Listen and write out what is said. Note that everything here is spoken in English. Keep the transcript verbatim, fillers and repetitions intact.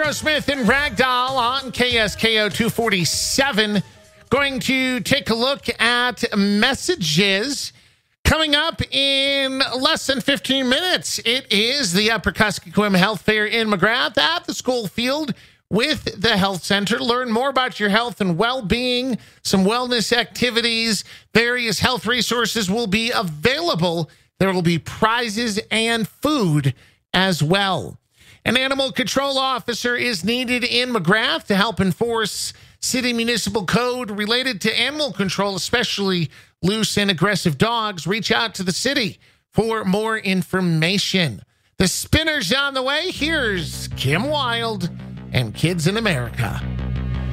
Aerosmith and Ragdoll on K S K O two forty-seven. Going to take a look at messages. Coming up in less than fifteen minutes, it is the Upper Kuskokwim Health Fair in McGrath at the school field with the health center. Learn more about your health and well-being, some wellness activities, various health resources will be available. There will be prizes and food as well. An animal control officer is needed in McGrath to help enforce city municipal code related to animal control, especially loose and aggressive dogs. Reach out to the city for more information. The Spinner's on the way. Here's Kim Wilde and Kids in America.